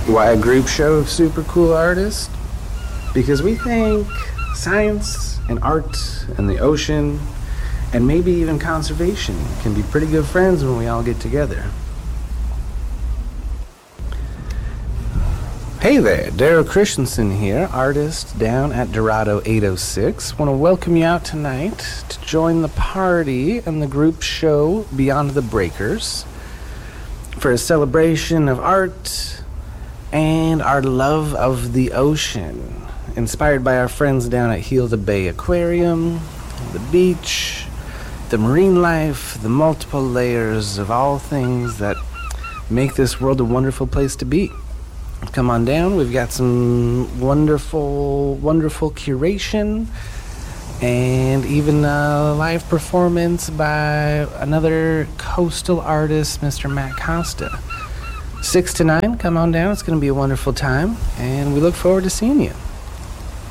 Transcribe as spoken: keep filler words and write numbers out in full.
Why a group show of super cool artists? Because we think science and art and the ocean and maybe even conservation can be pretty good friends when we all get together. Hey there, Daryl Christensen here, artist down at Dorado eight oh six. Want to welcome you out tonight to join the party and the group show Beyond the Breakers for a celebration of art and our love of the ocean, inspired by our friends down at Hilda Bay Aquarium, the beach, the marine life, the multiple layers of all things that make this world a wonderful place to be. Come on down. We've got some wonderful, wonderful curation and even a live performance by another coastal artist, Mister Matt Costa. Six to nine, come on down. It's going to be a wonderful time, and we look forward to seeing you.